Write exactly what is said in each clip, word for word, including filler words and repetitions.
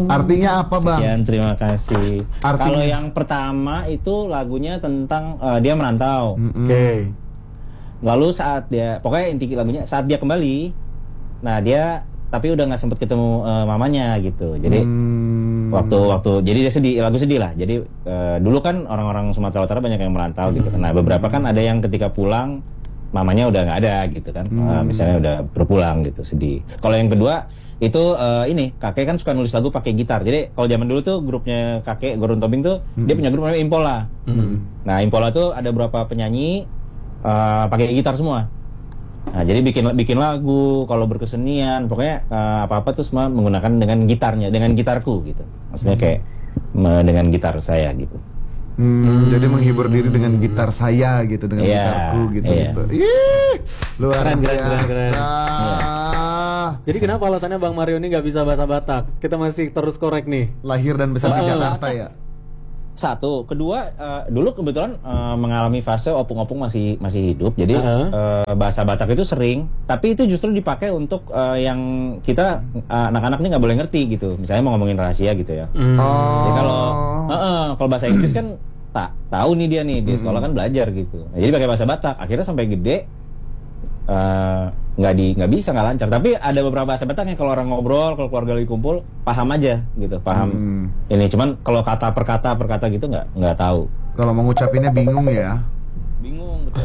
Artinya apa, Bang? Sekian, terima kasih. Artinya... Kalau yang pertama itu lagunya tentang uh, dia merantau. Mm -mm. Oke. Okay. Lalu saat dia, pokoknya inti lagunya saat dia kembali, nah dia tapi udah nggak sempet ketemu uh, mamanya gitu. Jadi hmm. waktu waktu jadi dia sedih, lagu sedih lah. Jadi uh, dulu kan orang-orang Sumatera Utara banyak yang merantau gitu. Nah beberapa kan ada yang ketika pulang mamanya udah nggak ada gitu kan. Hmm. Uh, misalnya udah berpulang gitu, sedih. Kalau yang kedua itu uh, ini kakek kan suka nulis lagu pakai gitar. Jadi kalau zaman dulu tuh grupnya kakek Gurun Tobing tuh hmm. dia punya grup namanya Impola. Hmm. Nah Impola tuh ada beberapa penyanyi uh, pakai gitar semua. Nah jadi bikin bikin lagu kalau berkesenian pokoknya uh, apa apa tuh semua menggunakan dengan gitarnya, dengan gitarku gitu. Maksudnya kayak uh, dengan gitar saya gitu. Hmm, hmm. Jadi menghibur diri dengan gitar saya gitu, dengan yeah, gitarku gitu. Yeah. gitu. Ih, luar keren, biasa. Keren, keren, keren. Yeah. Jadi kenapa alasannya Bang Mario ini nggak bisa bahasa Batak? Kita masih terus korek nih. Lahir dan besar di uh, Jakarta ya. Satu, kedua uh, dulu kebetulan uh, mengalami fase opung-opung masih masih hidup, jadi uh -huh. uh, bahasa Batak itu sering, tapi itu justru dipakai untuk uh, yang kita anak-anak uh, ini nggak boleh ngerti gitu, misalnya mau ngomongin rahasia gitu ya. Mm. Oh. Jadi kalau uh -uh, kalau bahasa Inggris kan tak tahu nih dia nih di sekolah kan belajar gitu, nah, jadi pakai bahasa Batak, akhirnya sampai gede nggak uh, di nggak bisa nggak lancar, tapi ada beberapa bahasa Batak yang kalau orang ngobrol, kalau keluarga lagi kumpul paham aja gitu, paham hmm. ini, cuman kalau kata per kata per kata gitu nggak nggak tahu. Kalau mengucapinnya bingung ya. Bingung betul.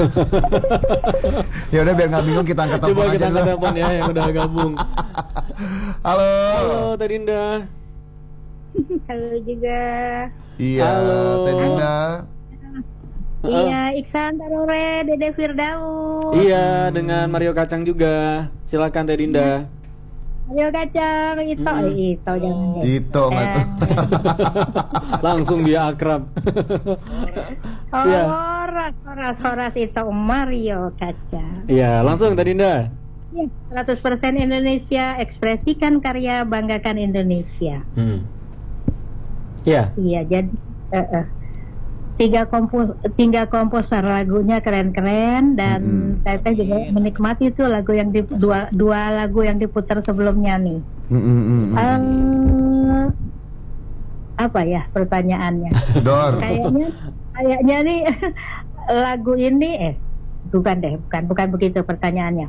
Ya udah biar nggak bingung kita angkat telepon Coba aja. kita angkat telepon ya yang udah gabung. Halo. Halo Teh Dinda. Halo juga. Iya, Teh Dinda. Iya, Iksan Tarore, Dede Firdaus. Iya, dengan Mario Kacang juga. Silakan Teh Dinda. Mario Kacang, Ito, hmm. eh, Ito jangan. Ito nggak tuh. Langsung dia akrab. Oh, ya. Horas, horas, horas Ito Mario Kacang. Iya, langsung Teh Dinda. Ya, seratus persen Indonesia, ekspresikan karya, banggakan Indonesia. Hmm. Iya. Iya, jadi uh, uh. tiga kompos tiga komposer lagunya keren-keren dan mm-hmm. saya juga menikmati itu lagu yang di, dua dua lagu yang diputar sebelumnya nih. Mm-hmm. uh, apa ya pertanyaannya? Dor. Kayaknya kayaknya nih lagu ini eh bukan deh bukan bukan begitu pertanyaannya.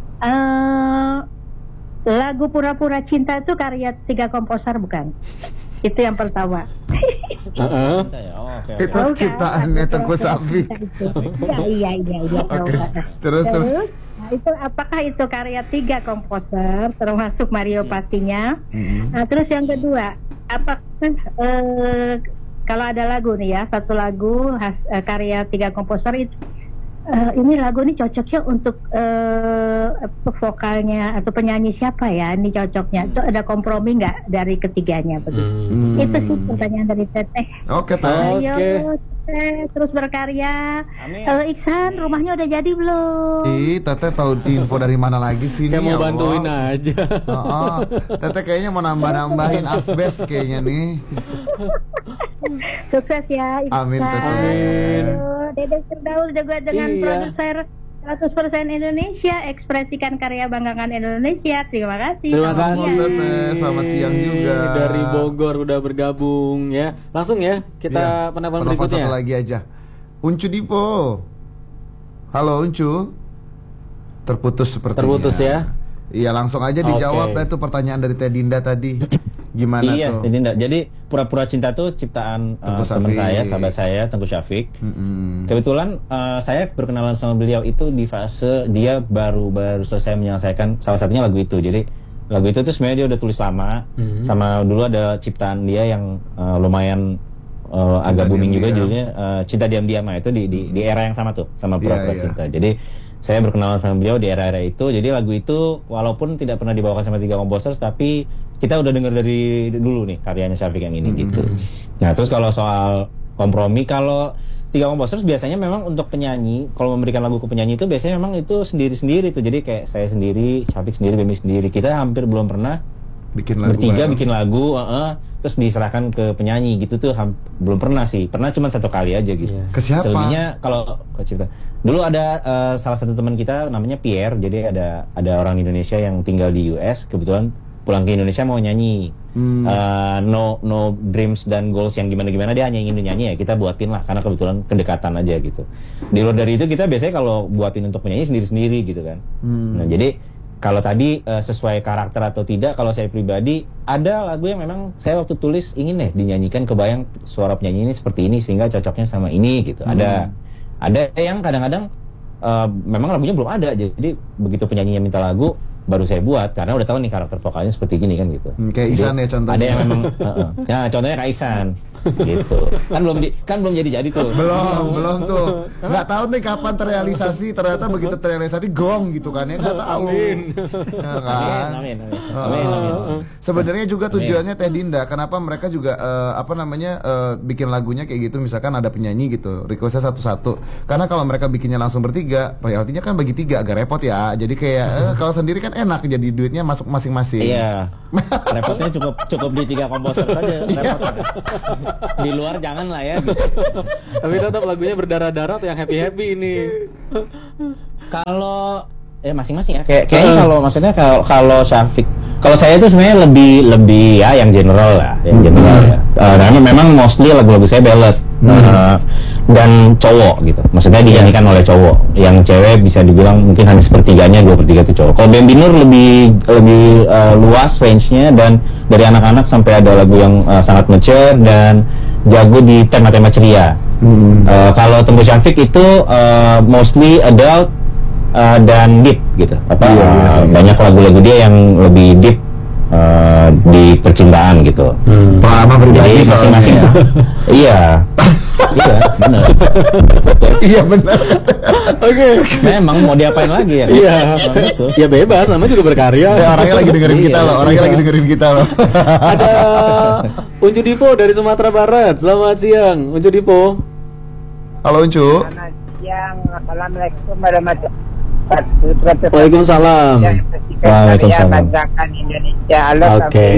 Uh, lagu Pura-Pura Cinta itu karya tiga komposer bukan? Itu yang pertama. Uh-uh. Oh, okay, okay. Itu ciptaannya Tengku Safik. Iya iya iya. iya Oke. Terus terus. Nah, itu apakah itu karya tiga komposer termasuk Mario pastinya? Mm-hmm. Nah terus yang kedua, apakah eh, kalau ada lagu nih ya satu lagu khas eh, karya tiga komposer itu Uh, ini lagu ini cocoknya untuk uh, vokalnya atau penyanyi siapa ya? Ini cocoknya. Itu ada kompromi nggak dari ketiganya begitu? Hmm. Itu sih pertanyaan dari Teteh. Oke, Teh. Ayo, Teteh terus berkarya. Uh, Iksan, rumahnya udah jadi belum? Ih, Teteh tahu info dari mana lagi sih? Kayak nih, mau ya bantuin Allah. aja. Oh, oh. Teteh kayaknya mau nambah-nambahin asbes kayaknya nih. Sukses ya, Iksan. Amin, Teteh. Dede Firdaus juga dengan iya. produser seratus persen Indonesia, ekspresikan karya, banggakan Indonesia. Terima kasih. Terima kasih. Teteh. Selamat siang juga. Dari Bogor udah bergabung ya. Langsung ya kita ya, penelpon berikutnya. Satu lagi aja. Uncu Dipo. Halo Uncu. Terputus sepertinya. Terputus ya. Iya, langsung aja dijawab okay. Itu pertanyaan dari Teh Dinda tadi. Gimana iya, tuh? Teh Dinda. Jadi Pura-Pura Cinta tuh ciptaan uh, teman saya, sahabat saya, Tengku Syafiq. Mm-hmm. Kebetulan uh, saya berkenalan sama beliau itu di fase dia baru-baru selesai menyelesaikan salah satunya lagu itu. Jadi lagu itu tuh sebenarnya dia udah tulis lama. Mm-hmm. Sama dulu ada ciptaan dia yang uh, lumayan uh, agak booming juga judulnya uh, Cinta Diam-Diam. Itu di, di di era yang sama tuh sama Pura-Pura yeah, Cinta. Yeah. Jadi saya berkenalan sama beliau di era-era itu. Jadi lagu itu walaupun tidak pernah dibawakan sama tiga komposer, tapi kita udah dengar dari dulu nih karyanya Syafiq yang ini mm-hmm. gitu. Nah terus kalau soal kompromi, kalau tiga komposer biasanya memang untuk penyanyi, kalau memberikan lagu ke penyanyi itu biasanya memang itu sendiri-sendiri tuh. Jadi kayak saya sendiri, Syafiq sendiri, Bemi sendiri. Kita hampir belum pernah bikin lagu bertiga baru. bikin lagu, uh -uh, terus diserahkan ke penyanyi gitu tuh ham, belum pernah sih. Pernah cuma satu kali aja gitu. Yeah. Ke siapa? Selebihnya kalau ke cerita. Dulu ada uh, salah satu teman kita namanya Pierre. Jadi ada ada orang Indonesia yang tinggal di U S. Kebetulan pulang ke Indonesia mau nyanyi. Hmm. Uh, no no dreams dan goals yang gimana-gimana, dia hanya ingin nyanyi ya, kita buatin lah karena kebetulan kedekatan aja gitu. Di luar dari itu kita biasanya kalau buatin untuk penyanyi sendiri-sendiri gitu kan. Hmm. Nah jadi kalau tadi uh, sesuai karakter atau tidak, kalau saya pribadi ada lagu yang memang saya waktu tulis ingin deh dinyanyikan, kebayang suara penyanyi ini seperti ini sehingga cocoknya sama ini gitu. Hmm. Ada ada yang kadang-kadang uh, memang lagunya belum ada, jadi begitu penyanyinya minta lagu baru saya buat karena udah tahu nih karakter vokalnya seperti gini kan gitu. Hmm, kayak Ihsan ya contohnya. Ada yang memang uh, uh. Nah, contohnya kayak Ihsan gitu. Kan belum di, kan belum jadi-jadi tuh. Belum, belum tuh. Nggak tahu nih kapan terrealisasi, ternyata begitu terrealisasi gong gitu kan ya, nggak tahu. Amin. Ya kan? Amin, amin. Uh, Amin, amin. Sebenarnya juga tujuannya Teh Dinda, kenapa mereka juga uh, apa namanya uh, bikin lagunya kayak gitu, misalkan ada penyanyi gitu, requestnya satu-satu. Karena kalau mereka bikinnya langsung bertiga, royaltinya kan bagi tiga agak repot ya. Jadi kayak uh, kalau sendiri kan enak, jadi duitnya masuk masing-masing. Iya. Repotnya cukup cukup di tiga komposer saja. Repot. Di luar jangan lah ya. Gitu. Tapi tetap lagunya berdarah-darah atau yang happy-happy ini. Kalau eh masing-masing ya. Kayak kayaknya kalau maksudnya kalau kalau Syafiq, kalau saya itu sebenarnya lebih lebih ya yang general lah, yang general hmm. ya. Uh, karena memang mostly lagu-lagu saya ballad. Hmm. Uh, dan cowok gitu, maksudnya dinyanyikan oleh cowok. Yang cewek bisa dibilang mungkin hanya sepertiganya, dua per tiga itu cowok. Kalau Bambi Nur lebih lebih uh, luas range-nya, dan dari anak-anak sampai ada lagu yang uh, sangat mature dan jago di tema-tema ceria. Hmm. Uh, kalau Tengku Syafiq itu uh, mostly adult uh, dan deep gitu. Apa iya, uh, banyak lagu-lagu dia yang lebih deep uh, di percintaan gitu. Hmm. Pengalaman pribadi masing-masing. Iya. Iya, benar. Iya benar. Oke. Memang mau diapain lagi ya? Iya. Ya bebas, namanya juga berkarya. Ya, orangnya lagi dengerin kita loh, orangnya lagi dengerin kita loh. Ada Uncu Dipo dari Sumatera Barat. Selamat siang, Uncu Dipo. Halo Uncu. Selamat siang. Assalamualaikum warahmatullahi wabarakatuh. Waalaikumsalam. Waalaikumsalam. Banggakan Indonesia. Halo, Oke.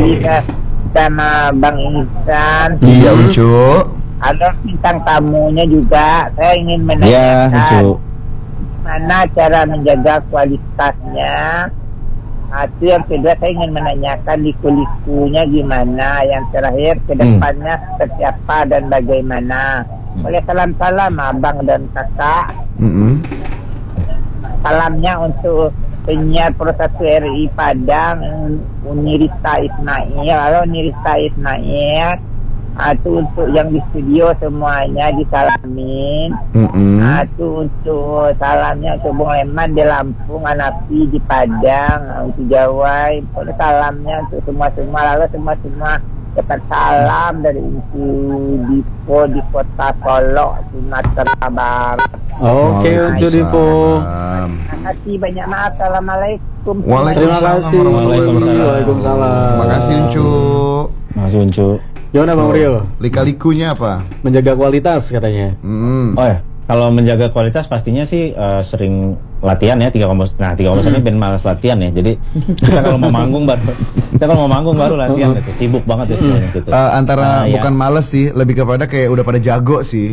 sama Bang Ihsan. Iya Uncu. Halo bintang tamunya juga, saya ingin Iya, menanyakan mana cara menjaga kualitasnya. Itu yang kedua, saya ingin menanyakan liku-likunya gimana. Yang terakhir, kedepannya hmm. seperti apa dan bagaimana. Boleh salam-salam abang dan kakak. Hmm. Salamnya untuk penyiar Pro satu R I Padang, Unirista Ismail. Halo Unirista Ismail. Itu untuk yang di studio semuanya disalamin. Mm-hmm. Itu untuk salamnya untuk Bung Leman di Lampung, Anapi di Padang, untuk Jawa. Untuk salamnya untuk semua-semua, lalu semua-semua dapat salam dari Uncu Dipo di Kota Solo, Sumatera Barat. Oke, Uncu Dipo. Terima kasih banyak, maaf. Assalamualaikum. Terima kasih. Waalaikumsalam. Terima kasih Uncu. Terima kasih Uncu. Gimana Bang Rio? Lika-likunya apa? Menjaga kualitas katanya. Hmm. Oh ya, kalau menjaga kualitas pastinya sih uh, sering latihan ya, tiga komposer. Nah, tiga komposer ini band malas latihan ya. Jadi kita kalau mau manggung baru kita kalau mau manggung baru latihan gitu. Sibuk banget ya semuanya gitu. Uh, antara uh, bukan ya. males sih, lebih kepada kayak udah pada jago sih.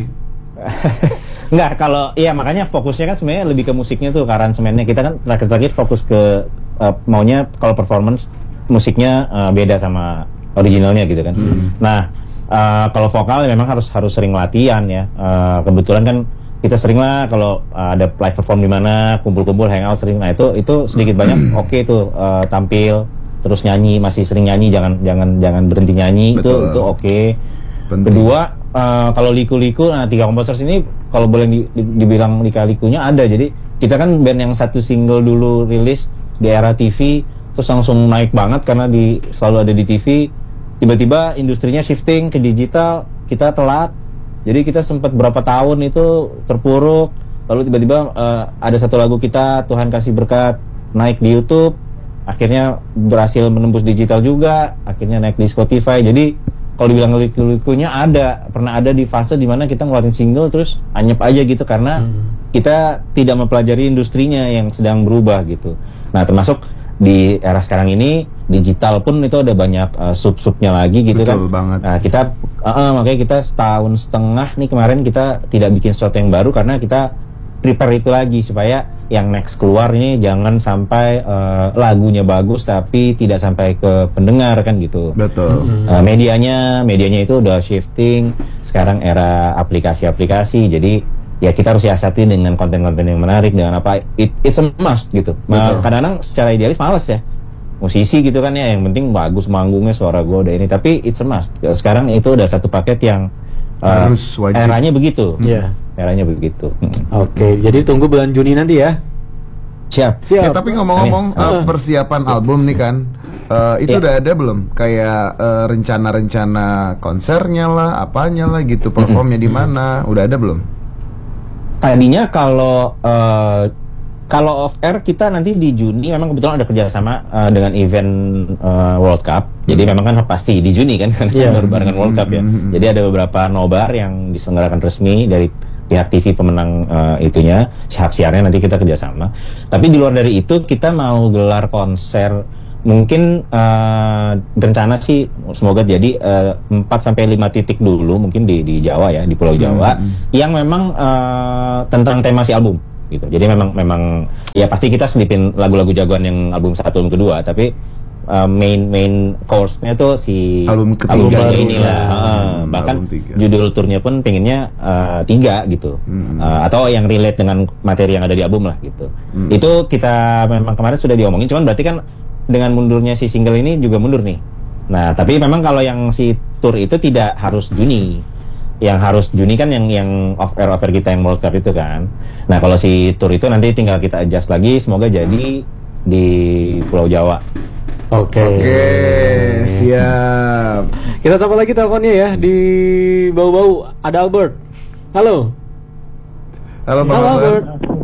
Enggak, kalau iya makanya fokusnya kan sebenarnya lebih ke musiknya tuh, ke aransemennya. Kita kan terakhir-terakhir fokus ke uh, maunya kalau performance musiknya uh, beda sama originalnya gitu kan. Hmm. Nah, uh, kalau vokal memang harus harus sering latihan ya. Uh, kebetulan kan kita sering lah kalau uh, ada live perform di mana, kumpul-kumpul, hangout sering. Nah itu itu sedikit banyak oke okay tuh uh, tampil terus nyanyi, masih sering nyanyi, jangan jangan jangan berhenti nyanyi. Betul. itu itu oke. Okay. Kedua, uh, kalau liku-liku, nah tiga komposer sini kalau boleh di, di, dibilang lika-likunya ada. Jadi kita kan band yang satu single dulu rilis di era T V, terus langsung naik banget karena di selalu ada di T V. Tiba-tiba industrinya shifting ke digital, kita telat. Jadi kita sempat berapa tahun itu terpuruk. Lalu tiba-tiba uh, ada satu lagu kita, Tuhan Kasih Berkat, naik di YouTube. Akhirnya berhasil menembus digital juga. Akhirnya naik di Spotify. Jadi kalau dibilang liku-likunya ada, pernah ada di fase dimana kita ngeluarin single terus anyep aja gitu karena hmm. kita tidak mempelajari industrinya yang sedang berubah gitu. Nah termasuk di era sekarang ini digital pun itu ada banyak uh, sub-subnya lagi gitu. Betul kan banget. Nah kita uh, uh, makanya kita setahun setengah nih kemarin kita tidak bikin sesuatu yang baru karena kita prepare itu lagi supaya yang next keluar ini jangan sampai uh, lagunya bagus tapi tidak sampai ke pendengar kan gitu. Betul. Mm-hmm. Uh, medianya, medianya itu udah shifting. Sekarang era aplikasi-aplikasi. Jadi ya kita harus siasati dengan konten-konten yang menarik, dengan apa. It, it's a must gitu. Ma- kadang-kadang secara idealis malas ya. Musisi gitu kan ya, yang penting bagus manggungnya, suara gue udah ini. Tapi it's a must. Sekarang itu udah satu paket yang uh, harus wajib. Eranya begitu. Iya. Hmm. Eranya begitu. Hmm. Oke, okay, jadi tunggu bulan Juni nanti ya. Siap. Siap. Ya, tapi ngomong-ngomong uh, persiapan album nih kan, uh, itu yeah. udah ada belum? Kayak uh, rencana-rencana konsernya lah, apanya lah gitu, performnya di mana? Udah ada belum? Tadinya kalau uh, kalau off air kita nanti di Juni memang kebetulan ada kerjasama uh, dengan event uh, World Cup. Jadi hmm. memang kan pasti di Juni kan, karena yeah. berbarengan World Cup ya. Hmm. Jadi ada beberapa nobar yang diselenggarakan resmi dari pihak T V pemenang uh, itunya, hak siarnya nanti kita kerjasama. Tapi di luar dari itu kita mau gelar konser, mungkin uh, rencana sih semoga jadi uh, empat sampai lima titik dulu mungkin di di Jawa ya, di Pulau Jawa, hmm. yang memang uh, tentang tema si album gitu. Jadi memang memang ya pasti kita selipin lagu-lagu jagoan yang album satu album kedua, tapi Uh, main main course-nya tuh si album ketiga inilah, uh, bahkan judul turnya pun pengennya uh, tiga gitu, hmm. uh, atau yang relate dengan materi yang ada di album lah gitu. Hmm. Itu kita memang kemarin sudah diomongin, cuman berarti kan dengan mundurnya si single ini juga mundur nih. Nah tapi memang kalau yang si tour itu tidak harus Juni, yang harus Juni kan yang yang off air off air kita yang World Cup itu kan. Nah kalau si tour itu nanti tinggal kita adjust lagi, semoga jadi di Pulau Jawa. Oke, okay. okay, siap. Kita sapa lagi teleponnya ya di bau-bau. Ada Albert. Halo. Halo, Bang Halo, Albert.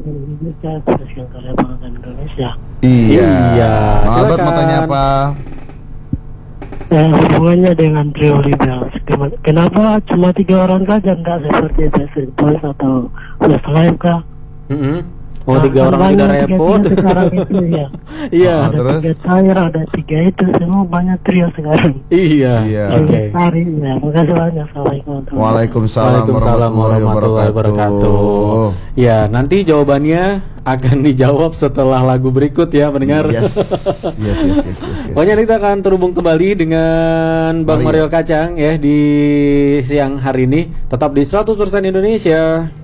Iya. Iya. Albert mau tanya apa? Eh, hubungannya dengan trio Rebels. Kenapa cuma tiga orang saja, enggak seperti Backstreet Boys atau Westlife kah? Mm-hmm. Oh, tiga nah, orang tidak repot. Sekarang itu ya. Iya. Ada terus? tiga cair, ada tiga itu, semua banyak trio sekarang. Iya. Iya. Oke. Okay. Ya, makasih banyak. Assalamualaikum. Waalaikumsalam, Waalaikumsalam warahmatullahi wabarakatuh. Ya, nanti jawabannya akan dijawab setelah lagu berikut ya, pendengar. Yes. Yes, yes, yes, yes, yes. Pokoknya kita akan terhubung kembali dengan Bang Mario Kacang ya di siang hari ini. Tetap di seratus persen Indonesia.